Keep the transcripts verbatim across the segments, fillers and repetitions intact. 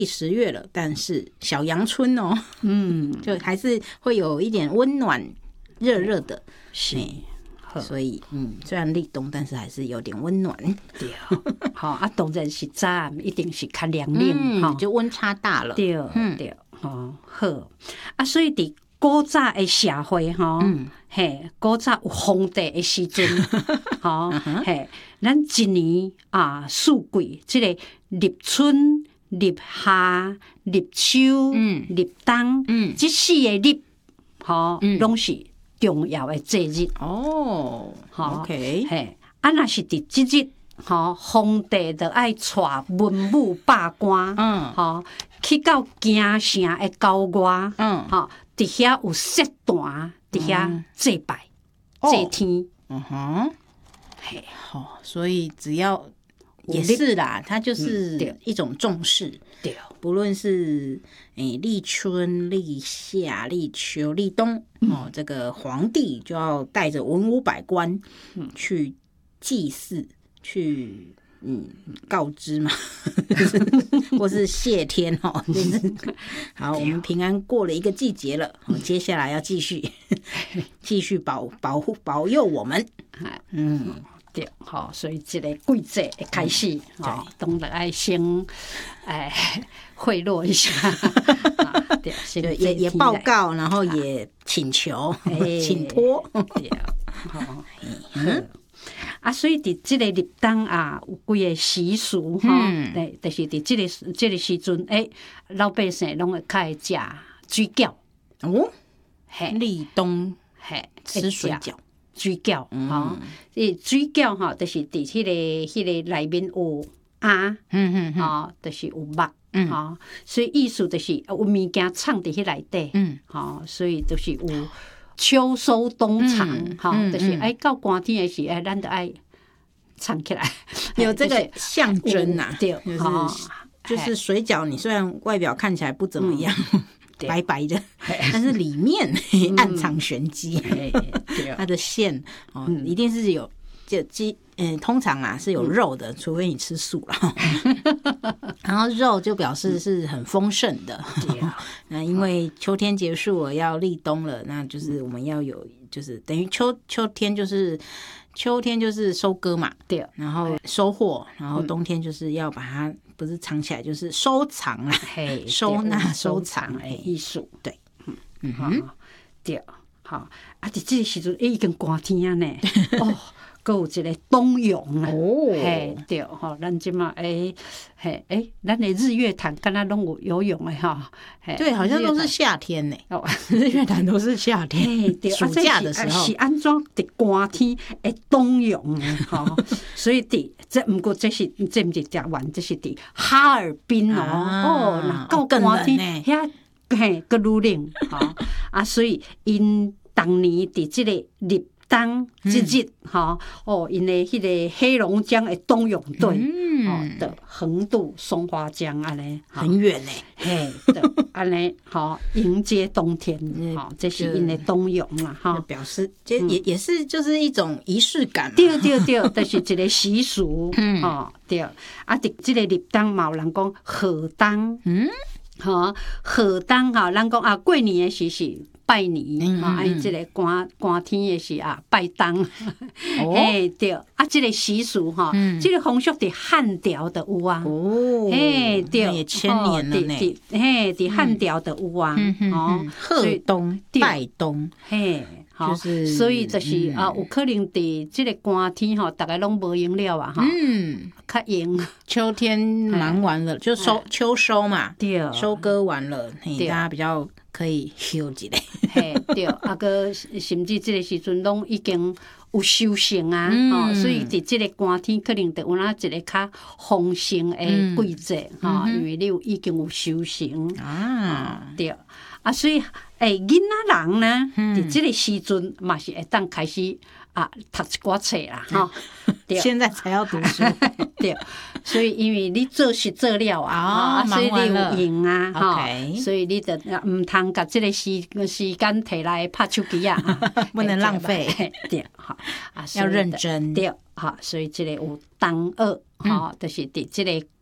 一十月了，但是小阳春哦， 嗯， 就还是会有一点温暖热热的， 是。 所以，嗯，虽然立冬，但是还是有点温暖。 对，好啊，当然是早暗一定是较凉凉， 嗯，就温差大了。 对，嗯，对，哦，好啊，所以伫古早的社会吼，嗯，嘿，古早有皇帝的时阵，吼，嘿，咱一年啊，四季，即个立春、立夏、立秋、嗯，立冬，嗯，这四个立，吼，拢是重要的节日哦。OK， 嘿，啊，若是伫即日，吼，皇帝就爱带文武百官，嗯，吼，去到京城的郊外，嗯，吼，伫遐有set坛，伫遐祭拜、祭天， 嗯哼，嘿，好，所以只要也是啦，它就是一种重视， 对， 不论是诶立春、立夏、立秋、立冬，哦，这个皇帝就要带着文武百官，嗯，去祭祀，去嗯告知嘛，或是谢天哦，就是好，我们平安过了一个季节了，接下来要继续继续保保护保佑我们， 嗯。对，吼，所以这个季节的开始，吼，当然爱先，哎，贿赂一下， 对，也也报告，然后也请求，请托， 对，好，嗯，啊，所以伫这个立冬啊，有几个习俗，吼，对，就是伫这个这个时阵，哎，老百姓拢会较会食水饺， 哦，嘿，立冬，嘿，吃水饺。 水饺，吼，伊水饺吼，就是伫迄个迄个内面有鸭，嗯嗯，吼，就是有肉，吼，所以意思就是有物件藏伫迄内底，嗯，吼，所以就是有秋收冬藏，吼，就是爱到寒天的时，哎，咱就爱藏起来， 有这个象征呐， 对， 就是就是水饺，你虽然外表看起来不怎么样。白白的，但是里面暗藏玄机。它的馅哦，一定是有就鸡，嗯，通常啊是有肉的，除非你吃素了。然后肉就表示是很丰盛的。那因为秋天结束了，要立冬了，那就是我们要有，就是等于秋秋天就是秋天就是收割嘛，对，然后收获，然后冬天就是要把它。不是藏起来，就是收藏啊，收纳、收藏的艺术。对，嗯嗯哼， 对，好啊，伫这个时阵，已经寒天啊呢，哦，还有一个冬泳啊，哦，嘿，对，吼，咱即马诶，嘿，诶，咱的日月潭敢若拢有游泳的哈， 对，好像都是夏天呢，哦，日月潭都是夏天，暑假的时候是安怎伫寒天会冬泳呢？吼，所以伫这毋过这是这毋是台湾，这是伫哈尔滨哦，哦，那到寒天遐嘿个愈冷，吼啊，所以因当年伫即个立冬即日，吼哦，因的迄个黑龙江的冬泳队，哦的横渡松花江安尼， 很远呢， 嘿，的安尼，吼迎接冬天，吼这是因的冬泳啦，哈， 表示这也也是就是一种仪式感， 对对对，就是一个习俗，哦对，啊，伫即个立冬嘛有人讲贺冬，嗯，吼贺冬吼，咱讲啊过年的时是。拜年，啊，伊即个寒寒天的是啊，拜冬，嘿对，啊，即个习俗吼，即个风俗伫汉朝就有啊，嘿对， 也千年了呢， 嘿，伫汉朝就有啊， 哦，贺冬、拜冬， 嘿，就是，所以就是啊，有可能伫即个寒天吼，大家拢无用了啊，哈，嗯，较用， 秋天忙完了就收秋收嘛，对，收割完了，大家比较。可以休一下， 嘿，对，啊个甚至这个时阵拢已经有收成啊，吼、嗯，所以伫这个寒天可能就有哪一个较丰盛的季节，吼、嗯，因为你有已经有收成啊，对，啊，所以诶，囡仔人呢，伫这个时阵嘛是会当开始。啊，读一寡册啦，哈， 现在才要读书， 对，所以因为你做事做了啊，所以你有用啊，哈，所以你就唔通甲这个时时间摕来拍手机啊， 不能浪费， 对，哈，啊， 要认真， 对，哈，所以这个有冬二，哈，就是伫这个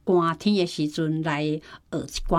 寒天的时阵来学一寡